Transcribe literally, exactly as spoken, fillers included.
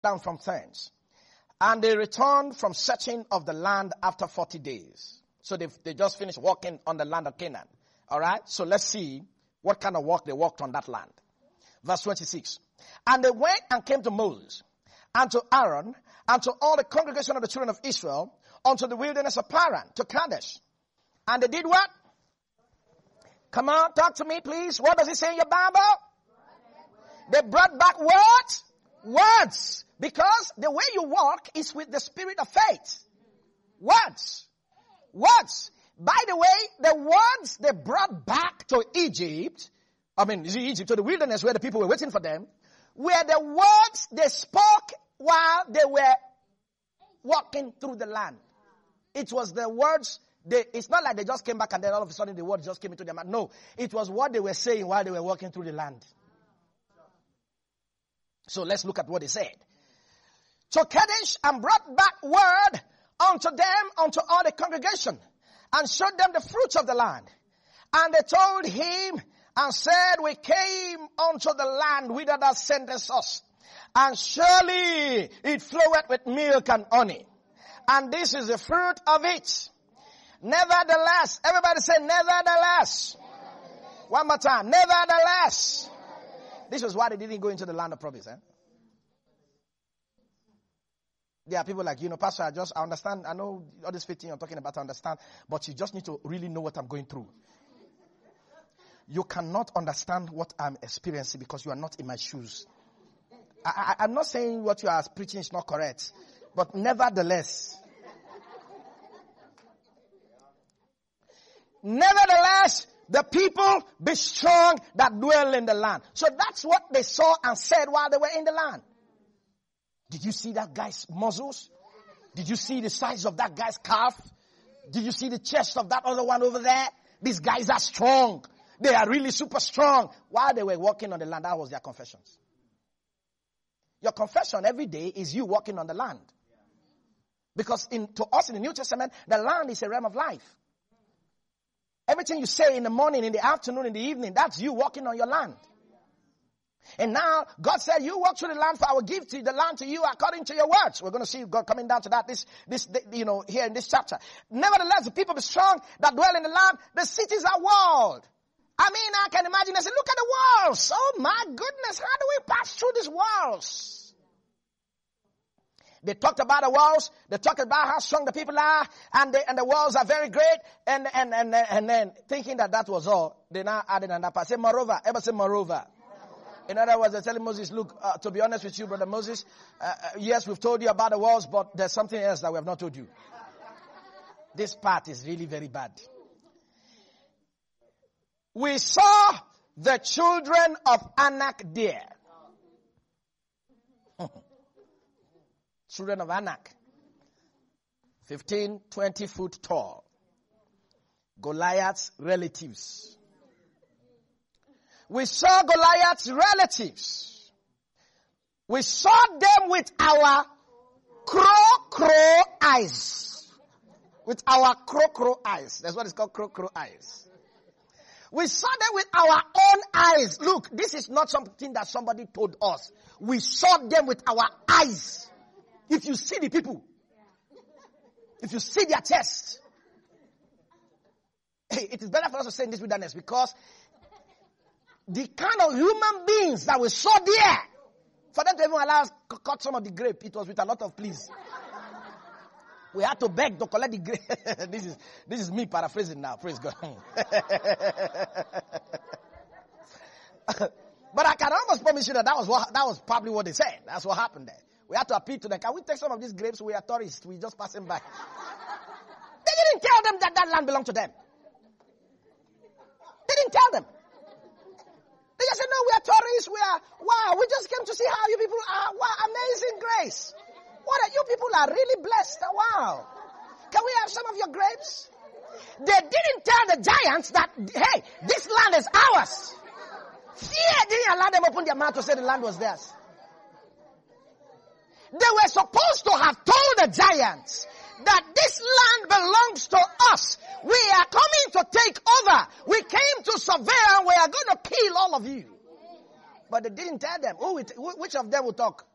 down from thence. And they returned from searching of the land after forty days. So they they just finished walking on the land of Canaan. All right. So let's see what kind of walk they walked on that land. Verse twenty-six. And they went and came to Moses and to Aaron and to all the congregation of the children of Israel unto the wilderness of Paran, to Kadesh. And they did what? Come on, talk to me, please. What does it say in your Bible? They brought back what? Words. Because the way you walk is with the spirit of faith. Words. Words. By the way, the words they brought back to Egypt, I mean, Egypt, to the wilderness where the people were waiting for them, were the words they spoke while they were walking through the land. It was the words, they, it's not like they just came back and then all of a sudden the words just came into their mouth. No, it was what they were saying while they were walking through the land. So let's look at what they said. So Kadesh and brought back word unto them, unto all the congregation, and showed them the fruits of the land. And they told him and said, we came unto the land whither thou sentest us, and surely it floweth with milk and honey. And this is the fruit of it. Nevertheless, everybody say nevertheless. Nevertheless. One more time. Nevertheless. Nevertheless. This is why they didn't go into the land of promise. Eh? There are people like, you know, Pastor, I just I understand. I know all this faith thing I'm talking about, I understand. But you just need to really know what I'm going through. You cannot understand what I'm experiencing because you are not in my shoes. I, I, I'm not saying what you are preaching is not correct. But nevertheless. Nevertheless, the people be strong that dwell in the land. So that's what they saw and said while they were in the land. Did you see that guy's muscles? Did you see the size of that guy's calf? Did you see the chest of that other one over there? These guys are strong. They are really super strong. While they were walking on the land, that was their confessions. Your confession every day is you walking on the land. Because in, to us in the New Testament, the land is a realm of life. Everything you say in the morning, in the afternoon, in the evening, that's you walking on your land. And now, God said, you walk through the land, for I will give to the land to you according to your words. We're going to see God coming down to that, this, this, you know, here in this chapter. Nevertheless, the people be strong that dwell in the land. The cities are walled. I mean, I can imagine, I said, look at the walls. Oh my goodness, how do we pass through these walls? They talked about the walls. They talked about how strong the people are, and they, and the walls are very great. And and and and then thinking that that was all, they now added another part. Say moreover. Ever say moreover? In other words, they're telling Moses, look, uh, to be honest with you, brother Moses, uh, uh, yes, we've told you about the walls, but there's something else that we have not told you. This part is really very bad. We saw the children of Anak there. Children of Anak. fifteen, twenty foot tall. Goliath's relatives. We saw Goliath's relatives. We saw them with our crow crow eyes. With our crow crow eyes. That's what it's called, crow crow eyes. We saw them with our own eyes. Look, this is not something that somebody told us. We saw them with our eyes. If you see the people, if you see their chest, hey, it is better for us to stay in this wilderness because the kind of human beings that we saw there, for them to even allow us to cut some of the grape, it was with a lot of pleas. We had to beg to collect the grape. this is this is me paraphrasing now. Praise God. But I can almost promise you that that was what, that was probably what they said. That's what happened there. We had to appeal to them. Can we take some of these grapes? We are tourists. We just passing by. They didn't tell them that that land belonged to them. They didn't tell them. They just said, no, we are tourists. We are, wow, we just came to see how you people are. Wow, amazing grace. What are you people are really blessed. Wow. Can we have some of your grapes? They didn't tell the giants that, hey, this land is ours. Fear didn't allow them open their mouth to say the land was theirs. They were supposed to have told the giants that this land belongs to us. We are coming to take over. We came to survey and we are going to kill all of you. But they didn't tell them. Who, which of them will talk?